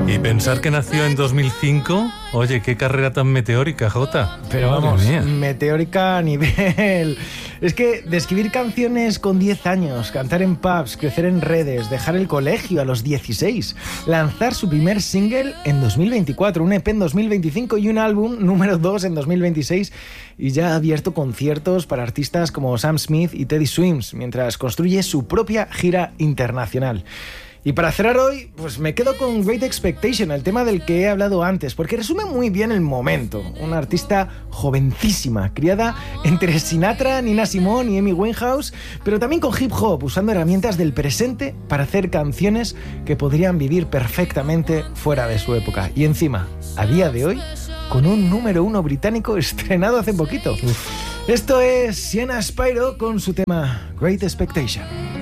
Y pensar que nació en 2005, oye, qué carrera tan meteórica, Jota. Pero vamos, meteórica a nivel... Es que de escribir canciones con 10 años, cantar en pubs, crecer en redes, dejar el colegio a los 16, lanzar su primer single en 2024, un EP en 2025 y un álbum número 2 en 2026, y ya ha abierto conciertos para artistas como Sam Smith y Teddy Swims, mientras construye su propia gira internacional. Y para cerrar hoy, pues me quedo con Great Expectation, el tema del que he hablado antes, porque resume muy bien el momento. Una artista jovencísima, criada entre Sinatra, Nina Simone y Amy Winehouse, pero también con hip hop, usando herramientas del presente para hacer canciones que podrían vivir perfectamente fuera de su época. Y encima, a día de hoy, con un número 1 británico estrenado hace poquito. Esto es Sienna Spiro con su tema Great Expectation.